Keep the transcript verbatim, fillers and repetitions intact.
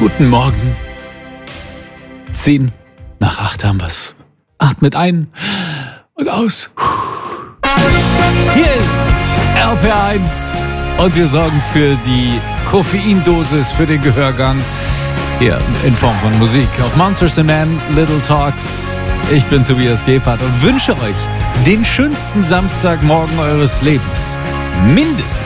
Guten Morgen. Zehn nach acht haben wir's. Atmet ein und aus. Hier ist R P R eins und wir sorgen für die Koffeindosis, für den Gehörgang. Hier in Form von Musik auf Monsters and Men, Little Talks. Ich bin Tobias Gebhardt und wünsche euch den schönsten Samstagmorgen eures Lebens. Mindestens.